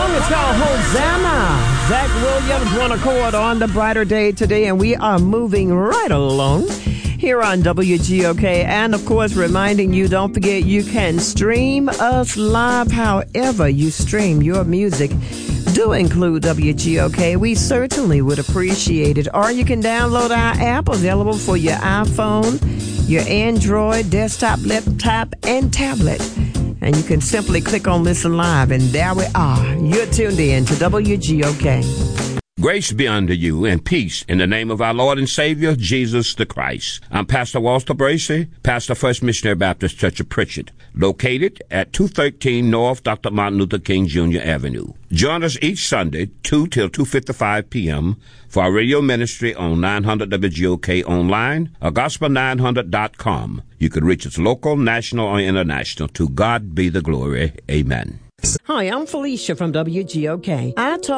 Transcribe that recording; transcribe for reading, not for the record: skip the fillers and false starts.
song is called Hosanna. Zach Williams, one accord on the brighter day today, and we are moving right along here on WGOK. And, of course, reminding you, don't forget, you can stream us live however you stream your music. Do include WGOK. We certainly would appreciate it. Or you can download our app available for your iPhone, your Android, desktop, laptop, and tablet. And you can simply click on Listen Live, and there we are. You're tuned in to WGOK. Grace be unto you and peace in the name of our Lord and Savior, Jesus the Christ. I'm Pastor Walter Bracey, pastor First Missionary Baptist Church of Pritchard, located at 213 North Dr. Martin Luther King Jr. Avenue. Join us each Sunday, 2 till 2:55 p.m. for our radio ministry on 900 WGOK online or gospel900.com. You can reach us local, national, or international. To God be the glory. Amen. Hi, I'm Felicia from WGOK. I talk